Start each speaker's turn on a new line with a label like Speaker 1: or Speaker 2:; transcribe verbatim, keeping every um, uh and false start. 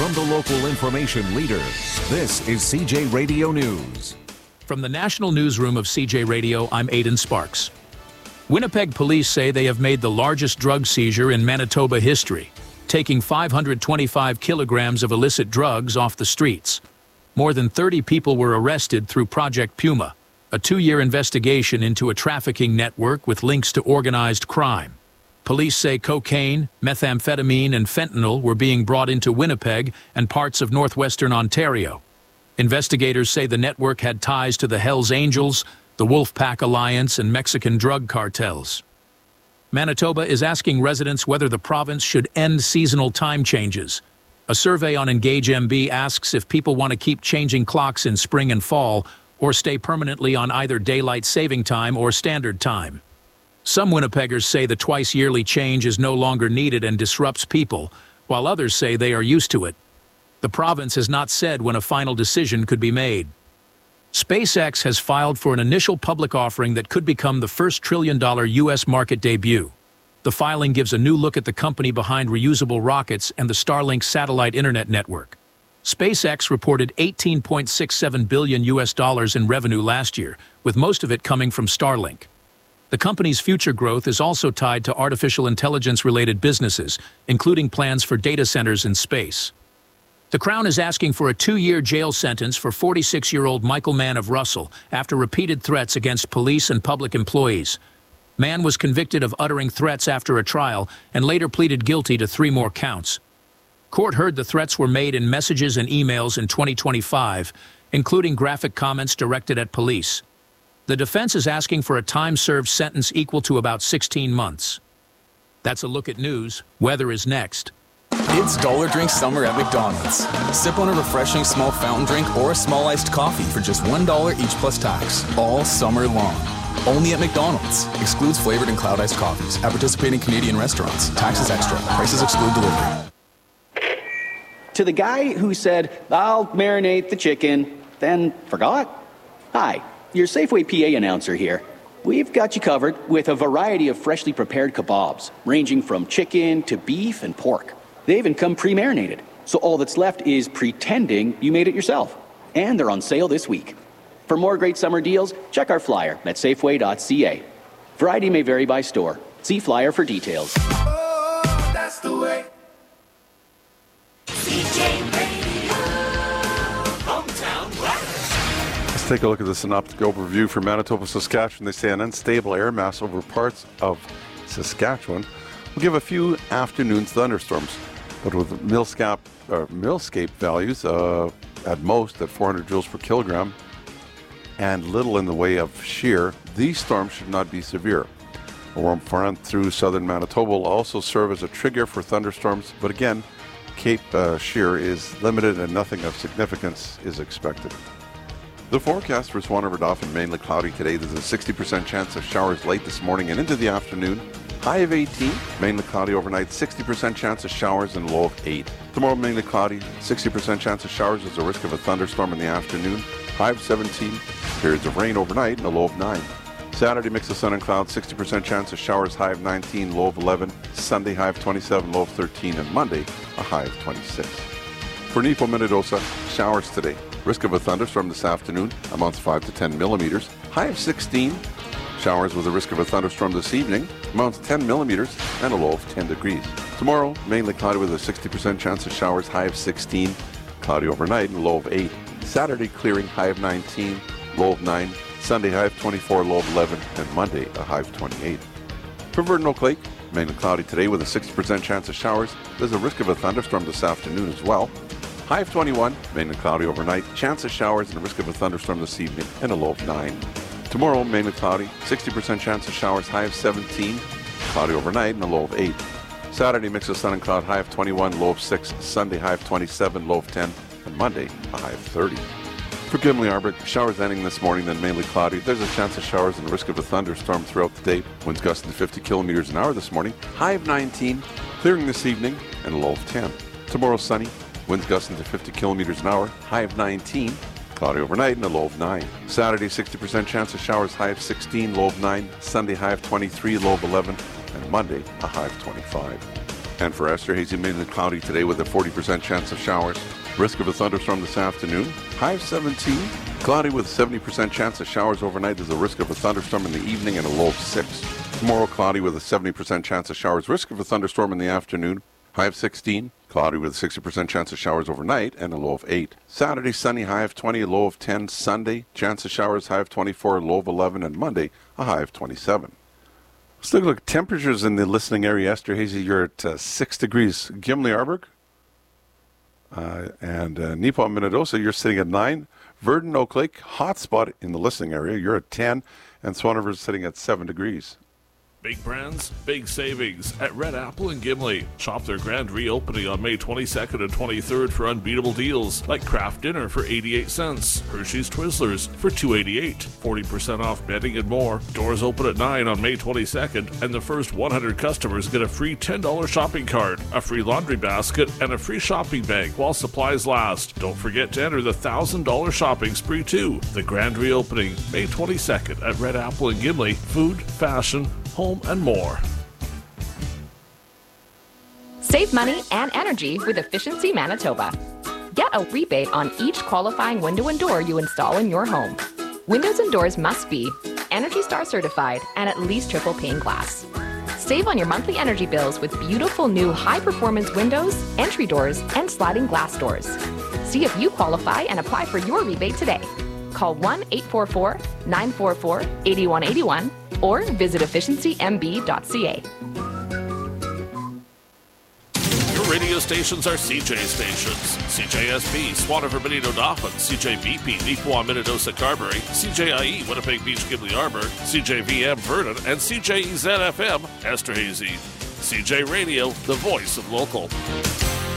Speaker 1: from the local information leader. This is C J Radio News.
Speaker 2: From the National Newsroom of C J Radio, I'm Aidan Sparks. Winnipeg police say they have made the largest drug seizure in Manitoba history, taking five hundred twenty-five kilograms of illicit drugs off the streets. More than thirty people were arrested through Project Puma, a two-year investigation into a trafficking network with links to organized crime. Police say cocaine, methamphetamine, and fentanyl were being brought into Winnipeg and parts of northwestern Ontario. Investigators say the network had ties to the Hells Angels, the Wolfpack Alliance, and Mexican drug cartels. Manitoba is asking residents whether the province should end seasonal time changes. A survey on Engage M B asks if people want to keep changing clocks in spring and fall or stay permanently on either daylight saving time or standard time. Some Winnipeggers say the twice-yearly change is no longer needed and disrupts people, while others say they are used to it. The province has not said when a final decision could be made. SpaceX has filed for an initial public offering that could become the first trillion-dollar U S market debut. The filing gives a new look at the company behind reusable rockets and the Starlink satellite internet network. SpaceX reported eighteen point six seven billion U S dollars in revenue last year, with most of it coming from Starlink. The company's future growth is also tied to artificial intelligence-related businesses, including plans for data centers in space. The Crown is asking for a two-year jail sentence for forty-six-year-old Michael Mann of Russell after repeated threats against police and public employees. Mann was convicted of uttering threats after a trial and later pleaded guilty to three more counts. Court heard the threats were made in messages and emails in twenty twenty-five, including graphic comments directed at police. The defense is asking for a time-served sentence equal to about sixteen months. That's a look at news. Weather is next.
Speaker 3: It's Dollar Drink Summer at McDonald's. Sip on a refreshing small fountain drink or a small iced coffee for just one dollar each plus tax, all summer long. Only at McDonald's. Excludes flavored and cloud iced coffees. At participating Canadian restaurants. Taxes extra. Prices exclude delivery.
Speaker 4: To the guy who said, I'll marinate the chicken, then forgot? Hi, your Safeway P A announcer here. We've got you covered with a variety of freshly prepared kebabs, ranging from chicken to beef and pork. They even come pre-marinated, so all that's left is pretending you made it yourself. And they're on sale this week. For more great summer deals, check our flyer at safeway dot c a. Variety may vary by store. See flyer for details.
Speaker 5: Oh, that's the way. C J Radio, hometown rock.
Speaker 6: Let's take a look at the synoptic overview for Manitoba, Saskatchewan. They say an unstable air mass over parts of Saskatchewan will give a few afternoon thunderstorms, but with millscape, uh, millscape values uh, at most at four hundred joules per kilogram and little in the way of shear, these storms should not be severe. A warm front through southern Manitoba will also serve as a trigger for thunderstorms, but again, Cape uh, shear is limited and nothing of significance is expected. The forecast for Swan River Dauphin, mainly cloudy today. There's a sixty percent chance of showers late this morning and into the afternoon. High of eighteen, mainly cloudy overnight, sixty percent chance of showers and low of eight. Tomorrow, mainly cloudy, sixty percent chance of showers. There's a risk of a thunderstorm in the afternoon. High of seventeen, periods of rain overnight and a low of nine. Saturday, mix of sun and clouds, sixty percent chance of showers, high of nineteen, low of eleven. Sunday, high of twenty-seven, low of thirteen. And Monday, a high of twenty-six. For Nepo Minnedosa, showers today. Risk of a thunderstorm this afternoon, amounts five to ten millimeters. High of sixteen. Showers with a risk of a thunderstorm this evening, amounts ten millimeters and a low of ten degrees. Tomorrow, mainly cloudy with a sixty percent chance of showers, high of sixteen. Cloudy overnight and low of eight. Saturday, clearing, high of nineteen, low of nine. Sunday, high of twenty-four, low of eleven. And Monday, a high of twenty-eight. For Virden Oak Lake, mainly cloudy today with a sixty percent chance of showers. There's a risk of a thunderstorm this afternoon as well. High of twenty-one, mainly cloudy overnight. Chance of showers and a risk of a thunderstorm this evening and a low of nine. Tomorrow, mainly cloudy, sixty percent chance of showers, high of seventeen. Cloudy overnight and a low of eight. Saturday, mix of sun and cloud, high of twenty-one, low of six. Sunday, high of twenty-seven, low of ten. And Monday, a high of thirty. For Gimli Arbor, showers ending this morning, then mainly cloudy. There's a chance of showers and a risk of a thunderstorm throughout the day. Winds gusting to fifty kilometers an hour this morning. High of nineteen, clearing this evening, and a low of ten. Tomorrow, sunny. Winds gusting to fifty kilometers an hour. High of nineteen. Cloudy overnight and a low of nine. Saturday, sixty percent chance of showers, high of sixteen, low of nine. Sunday, high of twenty-three, low of eleven. And Monday, a high of twenty-five. And for Esterhazy, mainly cloudy today with a forty percent chance of showers. Risk of a thunderstorm this afternoon. High of seventeen. Cloudy with a seventy percent chance of showers overnight. There's a risk of a thunderstorm in the evening and a low of six. Tomorrow, cloudy with a seventy percent chance of showers. Risk of a thunderstorm in the afternoon. High of sixteen. Cloudy with a sixty percent chance of showers overnight and a low of eight. Saturday, sunny, high of twenty, a low of ten. Sunday, chance of showers, high of twenty-four, low of eleven. And Monday, a high of twenty-seven. Let's look at temperatures in the listening area. Esterhazy, you're at uh, six degrees. Gimli, Arberg, uh, and uh, Neepaw, Minnedosa, you're sitting at nine. Verdon, Oak Lake, hot spot in the listening area. You're at ten. And Swan River is sitting at seven degrees.
Speaker 7: Big brands, big savings at Red Apple and Gimli. Shop their grand reopening on May twenty-second and twenty-third for unbeatable deals like Kraft Dinner for eighty-eight cents, Hershey's Twizzlers for two eighty-eight, forty percent off bedding and more. Doors open at nine on May twenty-second, and the first one hundred customers get a free ten dollars shopping cart, a free laundry basket, and a free shopping bag while supplies last. Don't forget to enter the one thousand dollars shopping spree too. The grand reopening, May twenty-second at Red Apple and Gimli. Food, fashion, home, and more.
Speaker 8: Save money and energy with Efficiency Manitoba. Get a rebate on each qualifying window and door you install in your home. Windows and doors must be Energy Star certified and at least triple pane glass. Save on your monthly energy bills with beautiful new high-performance windows, entry doors, and sliding glass doors. See if you qualify and apply for your rebate today. Call one eight four four, nine four four, eight one eight one or visit efficiency m b dot c a.
Speaker 7: Your radio stations are C J stations. C J S B, Swan River, Benito, Dauphin, C J B P, Neepaw, Minnedosa, Carberry, C J I E, Winnipeg Beach, Gimli, Arberg, C J V M, Vernon, and C J E Z F M, Esterhazy. C J Radio, the voice of local.